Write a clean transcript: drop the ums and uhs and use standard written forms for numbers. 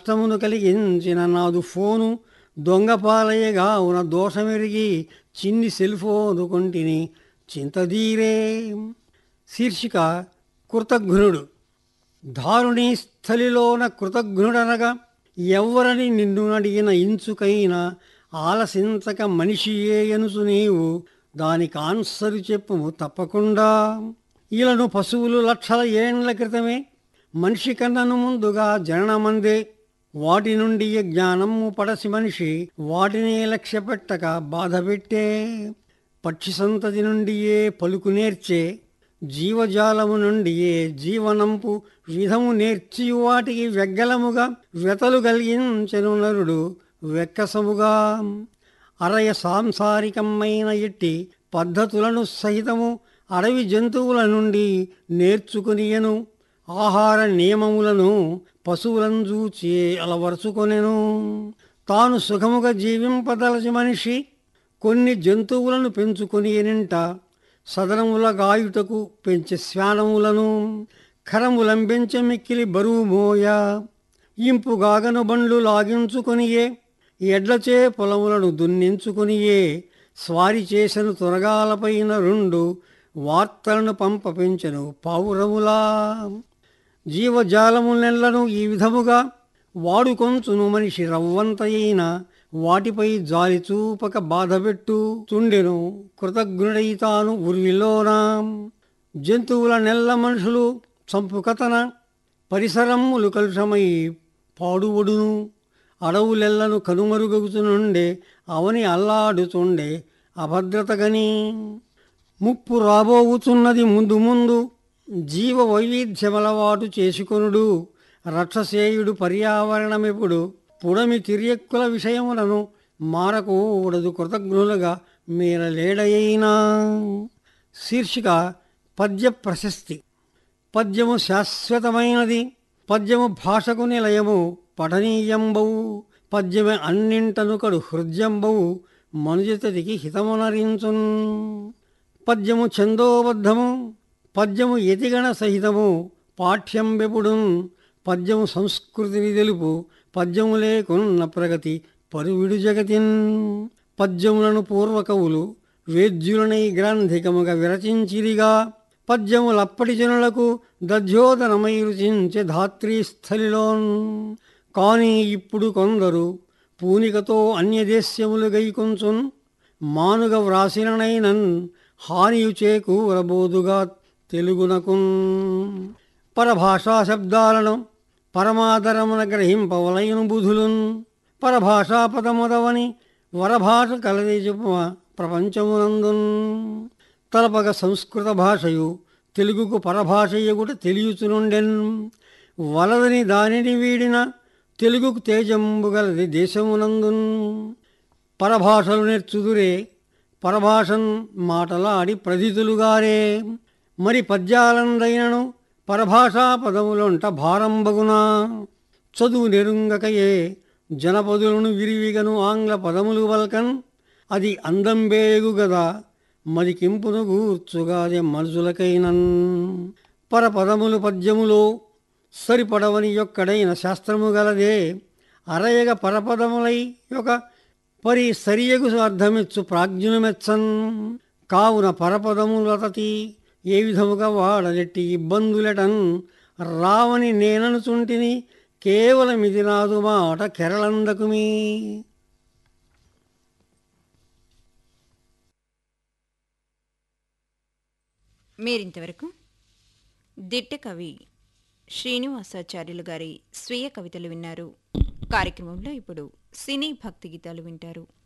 నష్టమును కలిగించిన నాదు ఫోను దొంగపాలయగా ఉన్న దోషమెరిగి చిన్ని సెల్ఫోను కొంటిని చింతదీరే. శీర్షిక కృతఘ్నుడు. దారుణీ స్థలిలోన కృతఘ్నుడనగా ఎవ్వరని నిన్ను అడిగిన ఇంచుకైనా ఆలసించక మనిషియే ఎనుసు నీవు దానికి ఆన్సరు చెప్పుము తప్పకుండా. ఇలను పశువులు లక్షల ఏండ్ల క్రితమే మనిషి కన్నను ముందుగా జననమందే. వాటి నుండి జ్ఞానము పడసి మనిషి వాటినే లక్ష్య పెట్టక బాధపెట్టే. పక్షి సంతతి నుండియే పలుకు నేర్చే జీవజాలము నుండియే జీవనంపు విధము నేర్చి వాటికి వెగ్గలముగా వ్యతలు కలిగించెను నరుడు వెక్కసముగా. అరయ సాంసారికమైన ఎట్టి పద్ధతులను సహితము అడవి జంతువుల నుండి నేర్చుకునియను. ఆహార నియమములను పశువులను చూచి అలవరుచుకొనెను. తాను సుఖముగా జీవింపదలచి మనిషి కొన్ని జంతువులను పెంచుకొని ఎనింట సదనముల గాయుటకు పెంచే శ్వానములను ఖరములంబెంచె మిక్కిలి బరువు మోయ. ఇంపుగాగను బండ్లు లాగించుకొనియే ఎడ్లచే పొలములను దున్నించుకొనియే స్వారి చేసెను త్వరగాలపైన రెండు వార్తలను పంప పెంచెను పావురములా. జీవజాలములెల్లను ఈ విధముగా వాడుకొంచును మనిషి రవ్వంతయైన వాటిపై జాలి చూపక బాధపెట్టు చుండెను కృతజ్ఞుడై తాను ఉర్విలోన. జంతువుల నెల్ల మనుషులు చంపుకతన పరిసరములు కలుషమై పాడుబడును. అడవులెల్లను కనుమరుగవుతునుండే అవని అల్లాడుతుండే అభద్రతగని. ముప్పు రాబోవుతున్నది ముందు ముందు జీవ వైవిధ్యమలవాటు చేసుకొనుడు. రక్షసేయుడు పర్యావరణమిప్పుడు పుడమి తిర్యక్కుల విషయములను మారకూడదు కృతజ్ఞులుగా మీరలేడయైనా. శీర్షిక పద్య ప్రశస్తి. పద్యము శాశ్వతమైనది. పద్యము భాషకు నిలయము పఠనీయంబవు. పద్యమే అన్నింటను కడు హృద్యంబవు మనుజతడికి హితమునరించున్. పద్యము ఛందోబద్ధము. పద్యము యతిగణ సహితము పాఠ్యం వెపుడున్. పద్యము సంస్కృతిని తెలుపు. పద్యము లేకున్న ప్రగతి పరువిడు జగతిన్. పద్యములను పూర్వకవులు వేద్యులనై గ్రాంధికముగా విరచించిరిగా. పద్యములప్పటి జనులకు దధ్యోదనమై రుచించే ధాత్రీస్థలిలోన్. కానీ ఇప్పుడు కొందరు పూనికతో అన్యదేశ్యములు గైకొంచున్. మానుగ వ్రాసిననైనన్ హానియు చేకూరబోదుగా తెలుగునకున్. పరభాషా శబ్దాలను పరమాదరమున గ్రహింపవలయును బుధులున్. పరభాషా పదముదవని వరభాష కలది చెప్పుమ ప్రపంచమునందున్. తలపగ సంస్కృత భాషయు తెలుగుకు పరభాషయగుట తెలియుచునుండెన్. వలదని దానిని వీడిన తెలుగుకు తేజంబు గలది దేశమునందున్. పరభాషలు నేర్చుదురే పరభాషన్ మాటలాడి ప్రధితులుగారే. మరి పద్యాలందైనను పరభాషా పదములొంట భారంబగునా. చదువు నెరుంగకయే జనపదులను విరివిగను ఆంగ్ల పదములు వల్కన్. అది అందంబేగు గదా మదికింపును గూర్చుగాదే మనుషులకైనన్. పరపదములు పద్యములో సరిపడవని యొక్కడైన శాస్త్రము గలదే. అరయగ పరపదములై ఒక పరి సరియగు అర్థమిచ్చు ప్రాజ్ఞులు మెచ్చన్. కావున పరపదములతతి ఏ విధముగా వాడలెట్టి ఇబ్బందులెటన్. రావని నేననుచుంటిని కేవలమిది నాదు మాట కెరళందకుమీ. మీరింతవరకు దిట్ట కవి శ్రీనివాసాచార్యులు గారి స్వీయ కవితలు విన్నారు. కార్యక్రమంలో ఇప్పుడు సినీ భక్తి గీతాలు వింటారు.